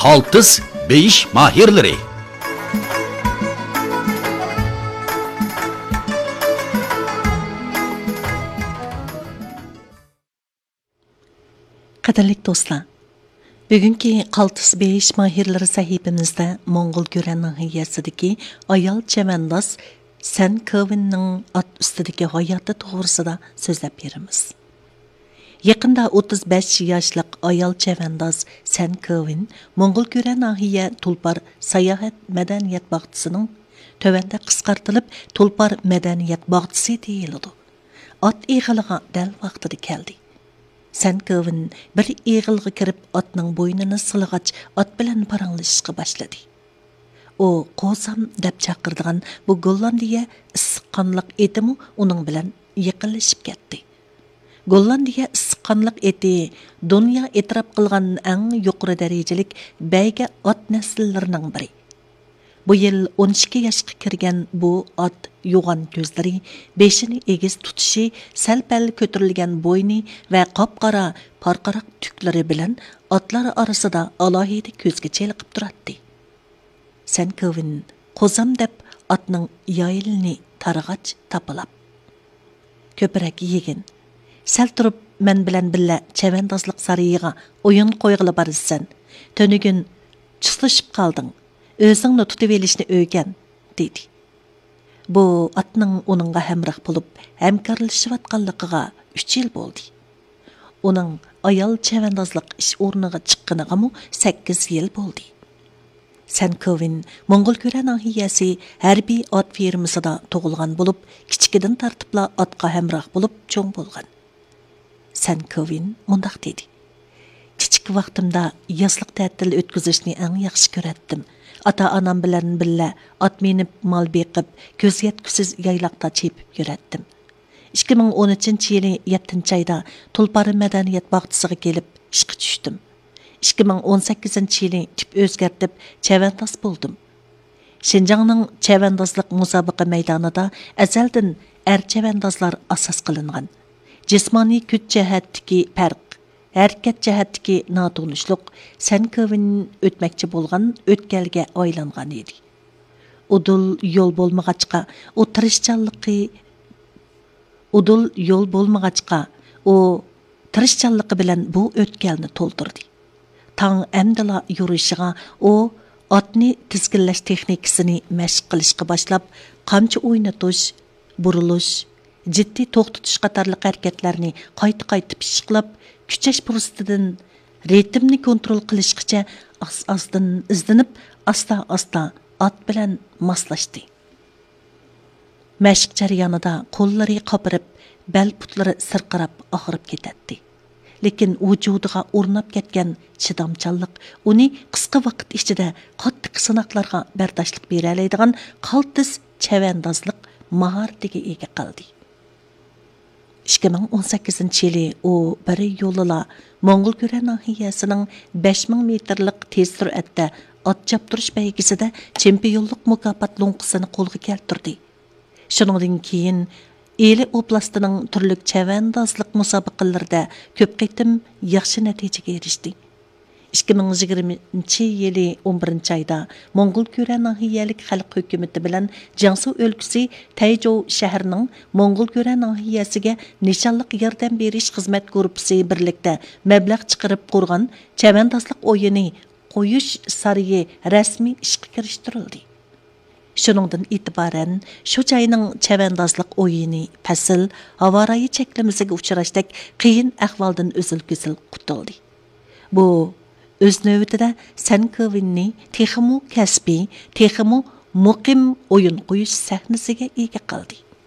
Qaltis beyish mahirlari. Qadirlik do'stlar, bugungi qaltis beyish mahirlari sahifamizda Mo'ng'ul Gören nahiyasidagi ayol chavandoz San Kovinning at ustidagi hayoti to'g'risida so'zlab beramiz. Yaqinda 35 yoshlik ayol chavandoz San Kovin Mo'ng'ul Gören nahiya Tulpar sayohat madaniyat bog'chisining tövəndə qisqartılıb Tulpar madaniyat bog'chisi deyiladi. At eg'iliga dal vaqtida keldi. San Kovin bir eg'ilga kirib atning bo'ynini silg'ach at bilan paranglashishga boshladi. O qo'zam deb chaqirdigan bu Gollandiya issiq qonliq etimi uning bilan yaqinlashib ketdi. Gollandiya issiq qonliq eti dunyo e'tirof qilgan eng yuqori darajalik bayga at nasllarining biri. Bu yil 12 yoshga kirgan bu at yo'g'on ko'zlari, beshini egiz tutishi, sal-pal ko'tarilgan bo'yni va qop-qora parqaroq tuklari bilan atlar orasida alohida ko'zga cheliqib turadi. San Kovin qo'zam deb atning yoyilini targ'ach tapilab. Ko'prak yegin. Sal turib men bilan billa chavandozlik sariyiga o'yin qo'yg'ili barsan. Tönügün chislashib qolding. O'zingni tutib elishni o'rgan, dedi. Bu atning uningga hamroh bo'lib, hamkorlashayotganligiga 3 yil bo'ldi. Uning ayol chavandozlik ish o'rniga chiqqaniga 8 yil bo'ldi. San Kovin Mo'ng'ul Gören nahiyasi harbiy at firmasida tug'ilgan bo'lib, kichikidan tartibla atga hamroh bo'lib cho'ng bo'lgan. San Kovin mundaq dedi. Kichik vaqtimda yozlik ta'til o'tkazishni eng yaxshi ko'ratdim. Ata-anam bilan billa at minib, mal beqib, ko'z yetkusiz yayloqda chepib yuratdim. 2013-yili 7-oyda Tulpar madaniyat bog'chisiga kelib ishga tushdim. 2018-yili tip o'zgartib chavandoz bo'ldim. Şinjanning chavandozlik musobaqa maydonida azaldan chavandozlar asos qilingan. Jismoniy kuch jihatdagi farq, harakat jihatdagi noto'g'rishlik San Kovin o'tmoqchi bo'lgan o'tkalga aylangan edi. Udul yo'l bo'lmag'achqa, tirishchanligi bilan bu o'tkalni to'ldirdi. Tang amdala yurishiga o atni tizginlash texnikasini mashq qilishga boshlab, qamchi o'ynatish, burilish, jiddiy to'xtatish qatorli harakatlarni qayta pishqilab, kuchash fursatidan ritmni kontrol qilishgacha asdan izlanib, asta at bilan moslashdi. Mashq jarayonida qo'llari qopirib, bel putlari sirqirab og'rib ketadi. Lekin vujudiga o'rnab ketgan chidamchanlik uni qisqa vaqt ichida qattiq sinoqlarga bardoshlik bera oladigan qaltis chavandozlik mahoratiga ega qildi. 2018-yili u bir yo'lila Mo'ng'ul Gören nahiyasining 5000 metrlik tez sur'atda at chaptirish baygisida chempionlik mukofot lo'nqisini qo'lga keltirdi. Shuningdan keyin Eli oblastining turli chavandozlik musobaqalarida ko'p qitim yaxshi natijaga erishdi. 2020-yili 11-oyda Mo'ng'ul Gören nahiyalik xalq hukumati bilan Jiangsu o'lkasi Tayjou shahrining Mo'ng'ul Gören nahiyasiga nishonliq yordam berish xizmat guruhi birlikda mablag' chiqarib qurgan chavandozlik o'yini qo'yish sariyi rasmiy ishga kirishtirildi. Shuningdan e'tiboran shu joyning chavandozlik o'yini fasl havorayi cheklamasiga uchrashdak qiyin ahvoldan uzil-kuzil qutuldi. Bu o'z navbatida San Kovinni texmu kasbiy, texmu muqim o'yin qo'yish sahnasiga ega qildi.